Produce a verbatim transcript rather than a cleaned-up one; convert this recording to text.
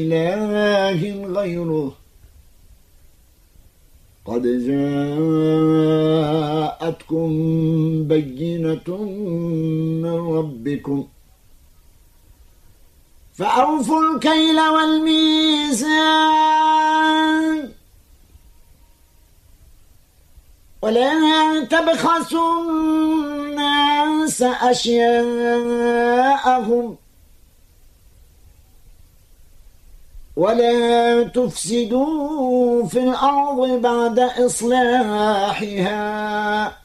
إله غيره قد جاءتكم بينة من ربكم فأوفوا الكيل والميزان ولا تبخسوا الناس أشياءهم ولا تفسدوا في الأرض بعد إصلاحها